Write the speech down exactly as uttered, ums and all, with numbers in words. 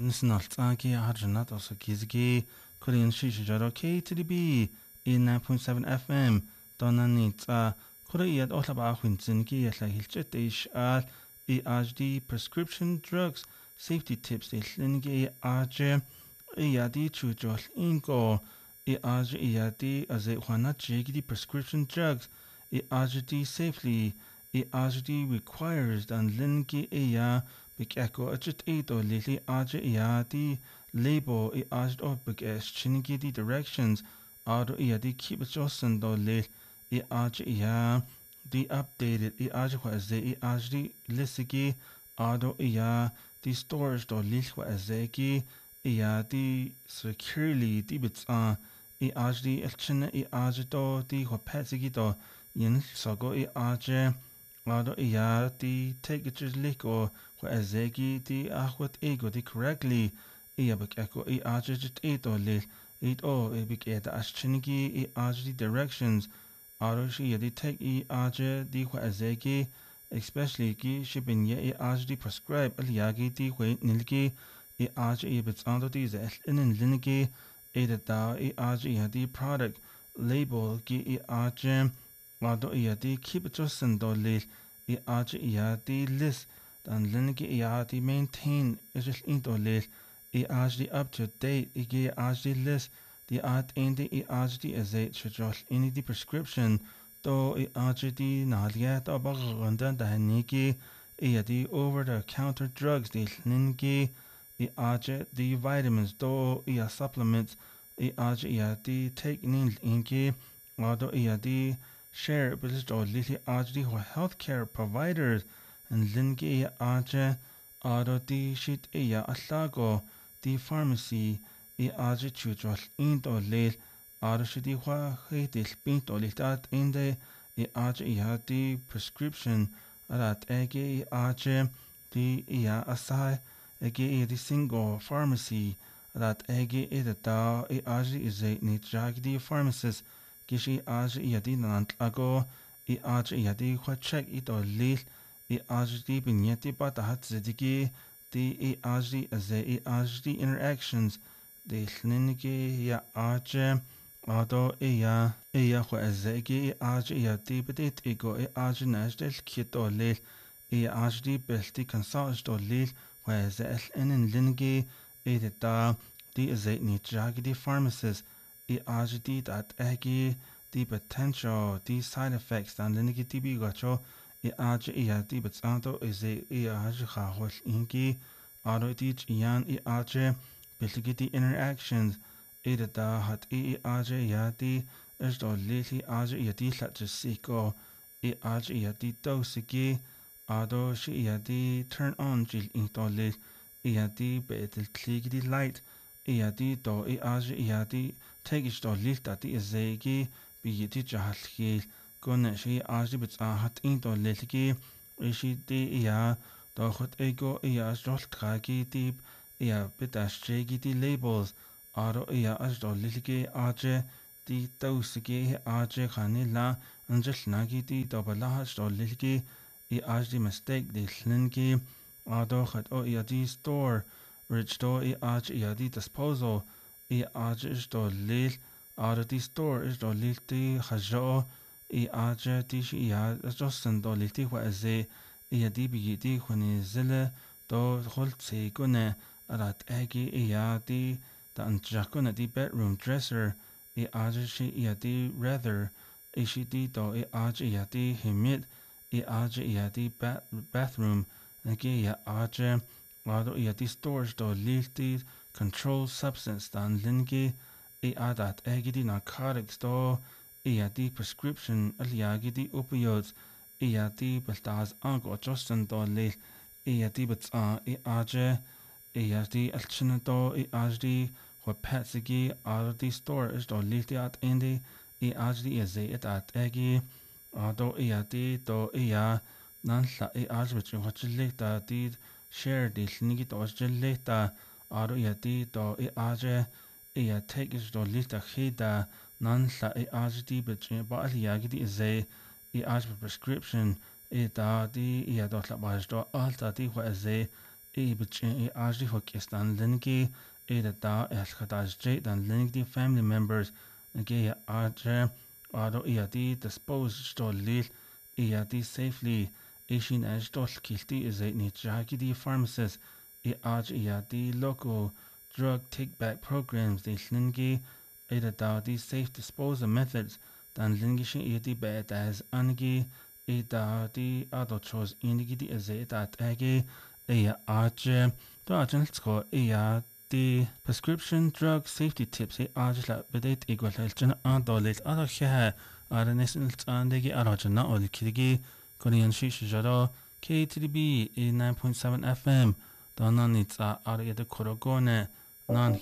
Nisnaltaki Harjanat also Kizgi Korean Shishijaro K to the B in nine point seven F M Donanitza Koreat Otlaba Winzinki at La Hilchetish at E H D prescription drugs safety tips the Lingi Arje Eadi Chujol Ingo E H Eadi as a Juana Jiggy prescription drugs E H D safely E H D requires and Lingi Eya Big Echo Ajit Edo Lily Aja Eadi label E H D Big S Chinigi the directions Ado Eadi keep it Johnson do Lil E H Eya the updated E H was the E H D Lissigi Ado Eya the stores do Lil was Zeki Eadi securely the bits on E H D Elchina E H do the Wapetsigi do Yin Sogo E H Ado Eya the take it just lick or Wazegi the Ahwat ego the correctly Eabak Echo E H just eight or lil eight oh a big ed as Chinigi E H D directions Ado she the take E H the Wazegi especially ki shipping ye E H D prescribe Aliagi the way Nilki E H E bits under these in Linigi Ada da E H E the product label ki E H Ado E the keep it just and lil E H E the list dan Linigi E H D maintain is just into lil E H D up to date E H D list the art in the E H D is a schedule in the prescription to E H D nalia to baganda da niki E the over the counter drugs the Linigi E H the vitamins to E supplements E H E the take in inki Ado E the share business or little H D for healthcare providers and Lingi Aja Ado di shit Eya Aslago di pharmacy E Aja Chujol Indo Lil Ado Shidi Hua Hedil Pinto Litat in the E Aja Eya di prescription Arat Ege E Aja di Eya Asai Ege di single pharmacy Arat Ege Edata E Aja is a Nijagdi pharmacist Gishi Aja Yadi Nantlago E Aja Yadi Hua check it or Lil E H D binyeti patahat zedigi the E H D as the E H D interactions the Linigi ya Arche Ado Eya Eya Huazegi E H ya Tibet Ego E H Nasdel Kito Lil E H D Belti Consult to Lil Huazel in Linigi Edita the Azetni Jagdi pharmacist E H D that Egi the potential the side effects and Linigi Tibi Gacho E H E D but Santo is a E H Hahos Inki Auto teach Ian E H Billigity interactions Edita hat E H Yati is the Lily H Yati such as Siko E H Yati Dosiki Ado Shi Yati turn on Jil into Lil Yati betel clickety light Yati do E H Yati take it to Lil that is Zegi be Yati Jahalki Gonna she Aji bits a hat into Lilki, Rishi de Ea, Dochot Ego Ea Strolkaki deep, Ea bit as Jaggy labels, Ado Ea as do Lilki Aje, di Dosiki Aje Hanila, and just Nagi di Dobalahas do Lilki, E Aji mistake de Slinki, Ado hat O Ea di store, Rich do E Aj Ea di disposal, E Aj is do Lil, Ado di store is do Lil di Hajo. E Aja Tishi Ya Justin do Liti Waze E D B D when Zilla do Holtse Gune Arat Egi E D Dan Jakuna di bedroom dresser E Aja Shi E D rather E Shi di do E Aja E D Himid E Aja E D bathroom Nagi Ya Aja Wado E D stores do Liti controlled substance Dan Lingi E Adat Egi di narcotics do E D prescription aliagi di opioids E D beltaz ango Justin do lil E D bits a E Aja E D alchina do E D Wapetsigi R D store is do lil at indi E D is it at egi Ado E D do E nan la E D which wachilita di share di snigi do jilita Ado E D do E Aja E take is do lita hida Nan la E H D bitchin ba aliagi di ze E H prescription E da di E dot la baj do alta di wa ze e bitch e ajri hokis dan lingi e da da elkhadaj dan lingi family members ge ajre aro iadi dispose stolil iadi safely ishin ajdol kilti is it ni jagi di pharmacist e aj iadi local drug take back programs the lingi e da da di safe disposal methods dan lingi shin iadi bad as angi e da di ado chose inigi di is it at age e aj to ajensko e the prescription drug safety tips e ajla bedet equal helchana adolet ado kha aranesnil tsandegi arajna ol kidigi korean shish jaro K T D B nine point seven F M donanitsa arede korogone nan